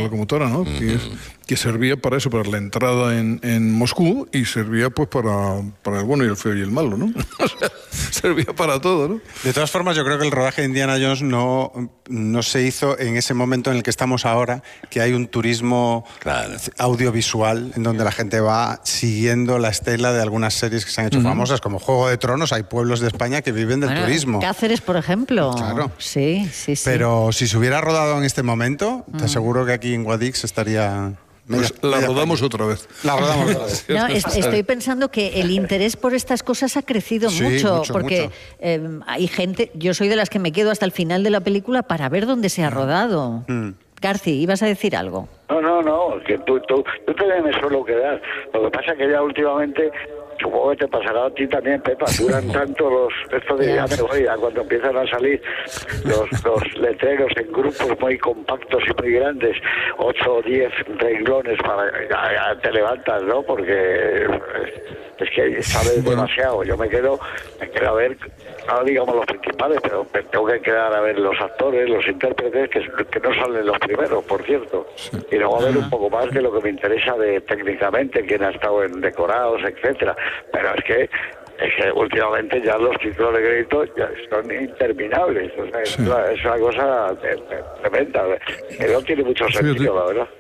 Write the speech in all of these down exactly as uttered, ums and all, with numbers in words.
locomotora, ¿no? Uh-huh. Que, es, que servía para eso, para la entrada en, en Moscú, y servía pues para, para el bueno y el feo y el malo, ¿no? O sea, servía para todo, ¿no? De todas formas, yo creo que el rodaje de Indiana Jones no, no se hizo en ese momento en el que estamos ahora, que hay un turismo claro. audiovisual en donde la gente va siguiendo la estela de algunas series que se han hecho uh-huh. famosas, como Juego de Tronos. Hay pueblos de España que viven del bueno, turismo. Cáceres, por ejemplo. Claro. Sí, sí, sí. Pero si se hubiera rodado en este momento, te aseguro que aquí en Guadix estaría... Pues media, la media rodamos otra vez. La rodamos otra vez. No, es, estoy pensando que el interés por estas cosas ha crecido sí, mucho, mucho, porque mucho. Eh, hay gente, yo soy de las que me quedo hasta el final de la película para ver dónde se ha rodado. Mm. Garci, ¿ibas a decir algo? No, no, no, que tú, tú, tú también me suelo quedar. Lo que pasa es que ya últimamente... Supongo que te pasará a ti también, Pepa. Duran tanto los... Esto de ya me voy, a cuando empiezan a salir los, los letreros en grupos muy compactos y muy grandes, ocho o diez renglones para... Ya, ya te levantas, ¿no? Porque es que sabes bueno. demasiado. Yo me quedo, me quedo a ver, no digamos los principales, pero me tengo que quedar a ver los actores, los intérpretes, que, que no salen los primeros, por cierto. Y luego a ver un poco más de lo que me interesa de técnicamente, quién ha estado en decorados, etcétera. Pero es que, es que últimamente ya los títulos de crédito ya son interminables. O sea, sí. es, una, es una cosa tremenda. Que no tiene mucho sentido, sí, la verdad.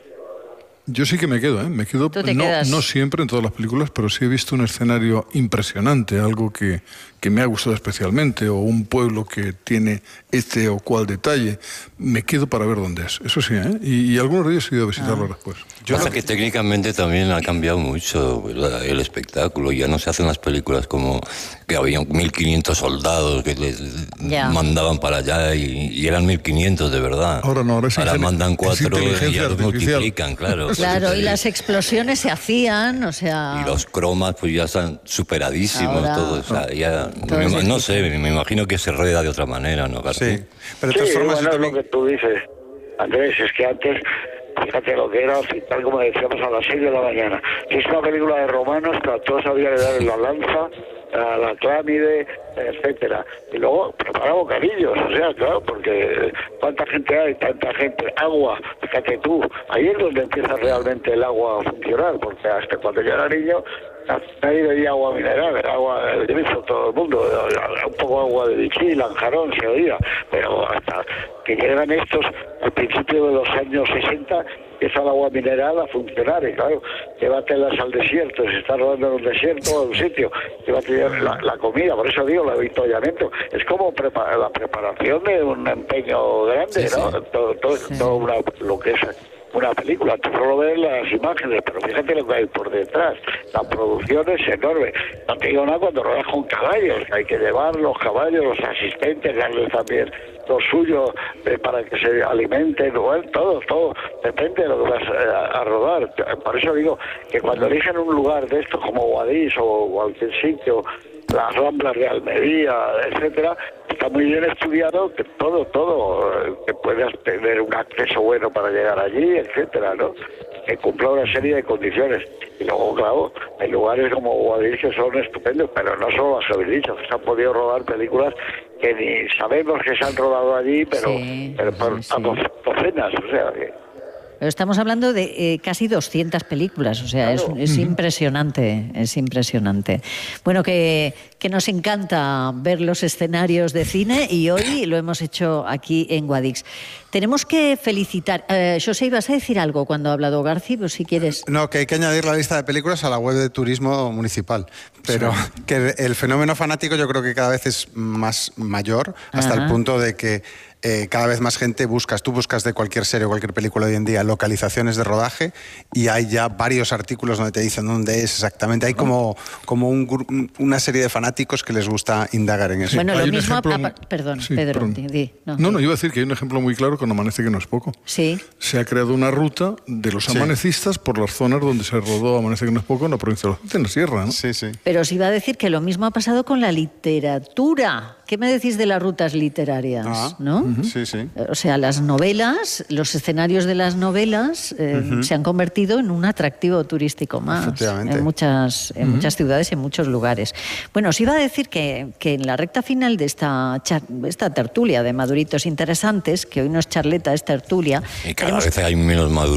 Yo sí que me quedo, ¿eh? Me quedo, no, no siempre en todas las películas, pero sí he visto un escenario impresionante, algo que, que me ha gustado especialmente, o un pueblo que tiene este o cual detalle. Me quedo para ver dónde es, eso sí, ¿eh? Y, y algunos días he ido a visitarlo ah. después. Yo Pasa que técnicamente también ha cambiado mucho ¿verdad? El espectáculo. Ya no se hacen las películas como que había mil quinientos soldados que les yeah. mandaban para allá y, y eran mil quinientos de verdad. Ahora no, ahora, ahora mandan cuatro y ya los multiplican, claro. Claro, y las explosiones se hacían, o sea... Y los cromas pues ya están superadísimos, ahora, todo, o sea, ya... todo me, no sé, me imagino que se rueda de otra manera, ¿no, García? Sí, pero de todas formas... Bueno, también... lo que tú dices, Andrés, es que antes... Fíjate lo que era, tal como decíamos, a las seis de la mañana. Si es una película de romanos, todos había que darle la lanza, a la clámide, etcétera. Y luego preparar bocadillos, o sea, claro, porque cuánta gente hay, tanta gente, agua, fíjate tú, ahí es donde empieza realmente el agua a funcionar, porque hasta cuando yo era niño nadie bebía agua mineral, era agua de grifo todo el mundo, un poco agua de Vichy, Lanjarón se oía, pero hasta que llegan estos al principio de los años sesenta empieza el agua mineral a funcionar y claro, llévatelas al desierto, se está rodando en un desierto o en un sitio, llévate la, la comida, por eso digo, el avituallamiento, es como prepara, la preparación de un empeño grande, sí, ¿no? Sí. Todo, todo, sí. todo una, lo que es una película, tú solo ves las imágenes, pero fíjate lo que hay por detrás, la producción es enorme, no te digo nada cuando rodas con caballos, hay que llevar los caballos, los asistentes, darles también lo suyo eh, para que se alimenten, bueno, todo, todo, depende de lo que vas a, a rodar. Por eso digo que cuando eligen un lugar de estos como Guadix o cualquier sitio, las Ramblas de Almería, etcétera, está muy bien estudiado que todo, todo, que puedas tener un acceso bueno para llegar allí, etcétera, ¿no? Que cumpla una serie de condiciones. Y luego, claro, hay lugares como Guadix que son estupendos, pero no solo las habéis dicho, se han podido rodar películas que ni sabemos que se han rodado allí, pero, sí, pero por sí, sí. docenas, o sea que... Pero estamos hablando de eh, casi doscientas películas, o sea, claro. es, es impresionante, es impresionante. Bueno, que, que nos encanta ver los escenarios de cine y hoy lo hemos hecho aquí en Guadix. Tenemos que felicitar... Eh, José, ¿ibas a decir algo cuando ha hablado Garci? Pues si quieres... No, que hay que añadir la lista de películas a la web de turismo municipal, pero sí. que el fenómeno fanático yo creo que cada vez es más mayor, hasta Ajá. el punto de que Eh, cada vez más gente buscas, tú buscas de cualquier serie o cualquier película hoy en día localizaciones de rodaje y hay ya varios artículos donde te dicen dónde es exactamente. Hay como, como un, una serie de fanáticos que les gusta indagar en eso. Bueno, hay lo mismo... Ejemplo, a, a, perdón, sí, Pedro. Perdón. Di, di, no, no, di. no, iba a decir que hay un ejemplo muy claro con Amanece que no es poco. Sí. Se ha creado una ruta de los sí. amanecistas por las zonas donde se rodó Amanece que no es poco en la provincia de Albacete, en la sierra, ¿no? Sí, sí. Pero os iba a decir que lo mismo ha pasado con la literatura. ¿Qué me decís de las rutas literarias? Ah, ¿no? Uh-huh. Sí, sí. O sea, las novelas, los escenarios de las novelas eh, uh-huh. se han convertido en un atractivo turístico más en muchas, en uh-huh. muchas ciudades y en muchos lugares. Bueno, os iba a decir que, que en la recta final de esta, char, esta tertulia de maduritos interesantes, que hoy no es charleta, es tertulia... Y cada vez hay menos maduritos.